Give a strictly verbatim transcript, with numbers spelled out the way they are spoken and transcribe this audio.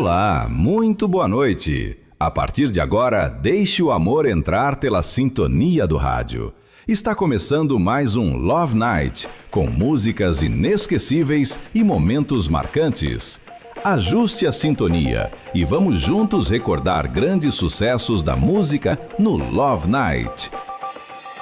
Olá, muito boa noite. A partir de agora, deixe o amor entrar pela sintonia do rádio. Está começando mais um Love Night, com músicas inesquecíveis e momentos marcantes. Ajuste a sintonia e vamos juntos recordar grandes sucessos da música no Love Night.